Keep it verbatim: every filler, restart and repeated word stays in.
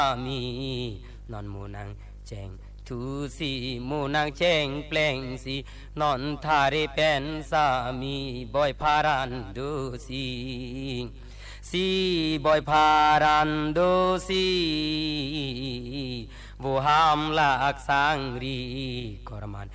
มีนอนหมูนางแจงทูสีหมูนางแจงแปลงสีนอนทาเรเป็นสามีบอยพารันดูสีสีบอยพารันดูสีบุหามลักสังรีกรมัน